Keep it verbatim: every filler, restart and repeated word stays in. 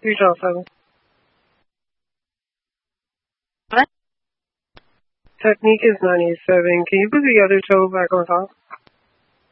Three twelve seven. What? Technique is ninety-seven. Can you put the other toe back on top?